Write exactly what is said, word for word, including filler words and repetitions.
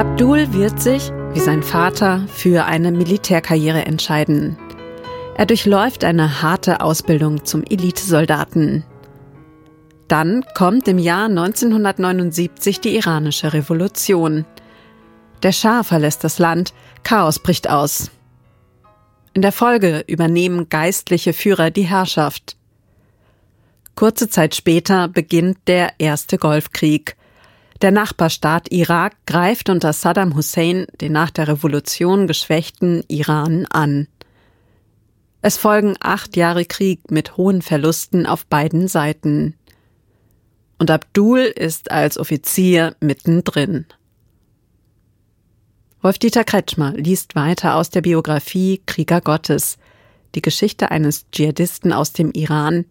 Abdul wird sich, wie sein Vater, für eine Militärkarriere entscheiden. Er durchläuft eine harte Ausbildung zum Elitesoldaten. Dann kommt im Jahr neunzehnhundertneunundsiebzig die iranische Revolution. Der Schah verlässt das Land, Chaos bricht aus. In der Folge übernehmen geistliche Führer die Herrschaft. Kurze Zeit später beginnt der erste Golfkrieg. Der Nachbarstaat Irak greift unter Saddam Hussein den nach der Revolution geschwächten Iran an. Es folgen acht Jahre Krieg mit hohen Verlusten auf beiden Seiten. Und Abdul ist als Offizier mittendrin. Wolf-Dieter Kretschmer liest weiter aus der Biografie Krieger Gottes, die Geschichte eines Dschihadisten aus dem Iran,